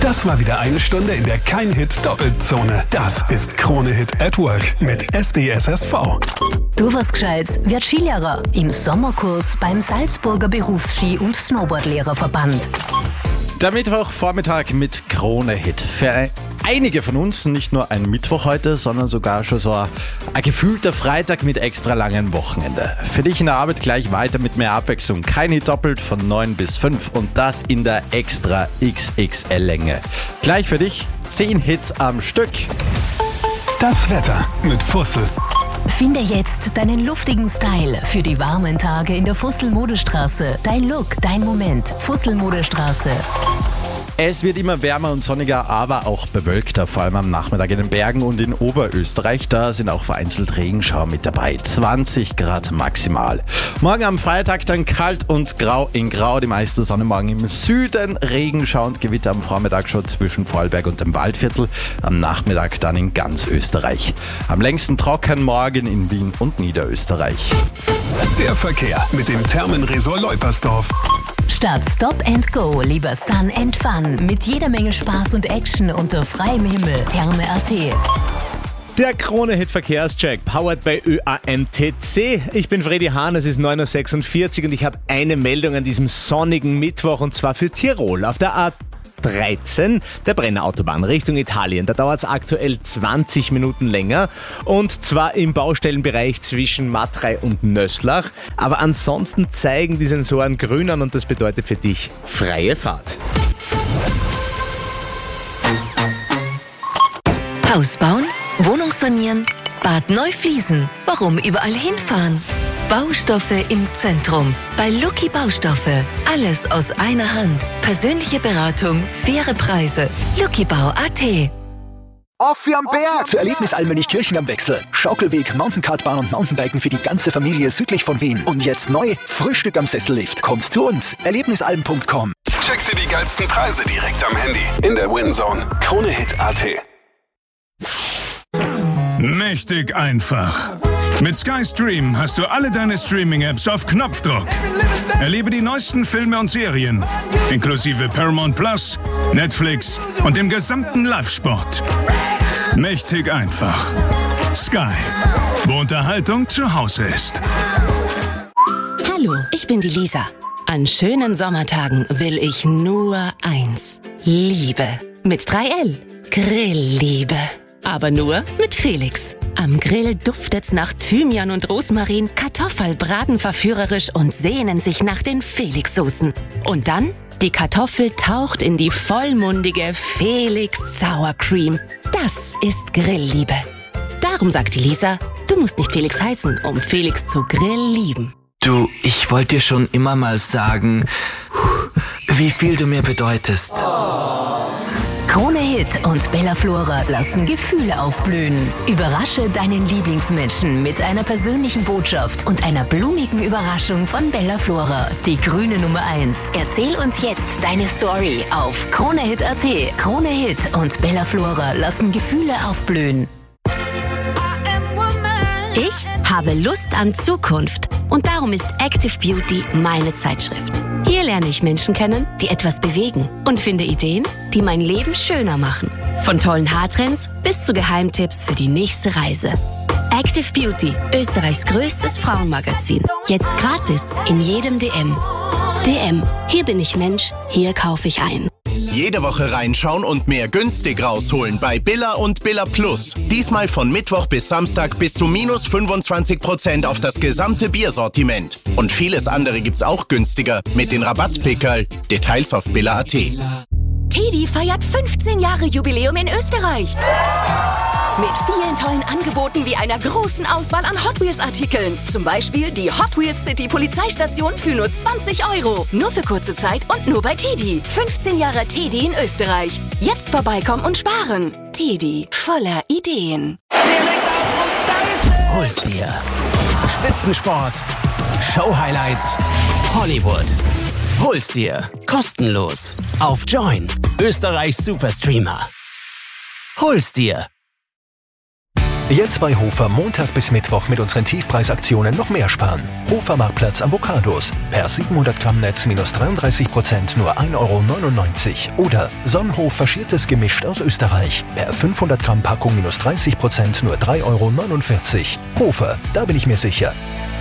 Das war wieder eine Stunde, in der kein Hit doppelt Zone. Das ist Krone Hit at Work mit SBSSV. Du was Gescheites, wird Skilehrer im Sommerkurs beim Salzburger Berufsski- und Snowboardlehrerverband. Der Mittwochvormittag mit Krone Hit. Für einige von uns nicht nur ein Mittwoch heute, sondern sogar schon so ein gefühlter Freitag mit extra langem Wochenende. Für dich in der Arbeit gleich weiter mit mehr Abwechslung. Kein Hit doppelt von 9 bis 5 und das in der extra XXL-Länge. Gleich für dich 10 Hits am Stück. Das Wetter mit Fussel. Finde jetzt deinen luftigen Style für die warmen Tage in der Fussel-Modestraße. Dein Look, dein Moment. Fussel-Modestraße. Es wird immer wärmer und sonniger, aber auch bewölkter, vor allem am Nachmittag in den Bergen und in Oberösterreich. Da sind auch vereinzelt Regenschauer mit dabei. 20 Grad maximal. Morgen am Freitag dann kalt und grau in grau. Die meiste Sonne morgen im Süden. Regenschauer und Gewitter am Vormittag schon zwischen Vorarlberg und dem Waldviertel. Am Nachmittag dann in ganz Österreich. Am längsten trocken morgen in Wien und Niederösterreich. Der Verkehr mit dem Thermenresort Leupersdorf. Statt Stop and Go, lieber Sun and Fun. Mit jeder Menge Spaß und Action unter freiem Himmel. Therme.at. Der Krone-Hit Verkehrscheck, powered by ÖAMTC. Ich bin Freddy Hahn, es ist 9.46 Uhr und ich habe eine Meldung an diesem sonnigen Mittwoch und zwar für Tirol. Auf der A13, der Brennerautobahn Richtung Italien. Da dauert es aktuell 20 Minuten länger und zwar im Baustellenbereich zwischen Matrei und Nöslach. Aber ansonsten zeigen die Sensoren grün an und das bedeutet für dich freie Fahrt. Haus bauen, Wohnung sanieren, Bad neu fließen. Warum überall hinfahren? Baustoffe im Zentrum. Bei Lucky Baustoffe. Alles aus einer Hand. Persönliche Beratung, faire Preise. luckybau.at. Auf für am Berg! Zur Erlebnis Almenich-Kirchen am Wechsel. Schaukelweg, Mountainkartbahn und Mountainbiken für die ganze Familie südlich von Wien. Und jetzt neu, Frühstück am Sessellift. Kommt zu uns. Erlebnisalben.com. Check dir die geilsten Preise direkt am Handy. In der WinZone. Krone Hit at. Mächtig einfach. Mit Sky Stream hast du alle deine Streaming-Apps auf Knopfdruck. Erlebe die neuesten Filme und Serien, inklusive Paramount Plus, Netflix und dem gesamten Live-Sport. Mächtig einfach. Sky, wo Unterhaltung zu Hause ist. Hallo, ich bin die Lisa. An schönen Sommertagen will ich nur eins. Liebe. Mit 3L. Grillliebe. Aber nur mit Felix. Am Grill duftet's nach Thymian und Rosmarin, Kartoffel braten verführerisch und sehnen sich nach den Felix-Soßen. Und dann, die Kartoffel taucht in die vollmundige Felix Sour Cream. Das ist Grillliebe. Darum sagt die Lisa, du musst nicht Felix heißen, um Felix zu Grill lieben. Du, ich wollte dir schon immer mal sagen, wie viel du mir bedeutest. Krone Hit und Bella Flora lassen Gefühle aufblühen. Überrasche deinen Lieblingsmenschen mit einer persönlichen Botschaft und einer blumigen Überraschung von Bella Flora, die grüne Nummer 1. Erzähl uns jetzt deine Story auf KroneHit.at. Krone Hit und Bella Flora lassen Gefühle aufblühen. Ich habe Lust an Zukunft und darum ist Active Beauty meine Zeitschrift. Hier lerne ich Menschen kennen, die etwas bewegen und finde Ideen, die mein Leben schöner machen. Von tollen Haartrends bis zu Geheimtipps für die nächste Reise. Active Beauty, Österreichs größtes Frauenmagazin. Jetzt gratis in jedem DM. DM, hier bin ich Mensch, hier kaufe ich ein. Jede Woche reinschauen und mehr günstig rausholen bei Billa und Billa Plus. Diesmal von Mittwoch bis Samstag bis zu minus 25% auf das gesamte Biersortiment. Und vieles andere gibt's auch günstiger mit den Rabattpickerl. Details auf Billa.at. Teddy feiert 15 Jahre Jubiläum in Österreich. Mit vielen tollen Angeboten wie einer großen Auswahl an Hot Wheels Artikeln. Zum Beispiel die Hot Wheels City Polizeistation für nur 20 €. Nur für kurze Zeit und nur bei Teddy. 15 Jahre Teddy in Österreich. Jetzt vorbeikommen und sparen. Teddy, voller Ideen. Hol's dir. Spitzensport, Show-Highlights, Hollywood. Hol's dir. Kostenlos. Auf Join. Österreichs Superstreamer. Hol's dir. Jetzt bei Hofer Montag bis Mittwoch mit unseren Tiefpreisaktionen noch mehr sparen. Hofer Marktplatz Avocados. Per 700 Gramm Netz minus 33%, nur 1,99 € Oder Sonnenhof Faschiertes gemischt aus Österreich. Per 500 Gramm Packung minus 30%, nur 3,49 €. Hofer, da bin ich mir sicher.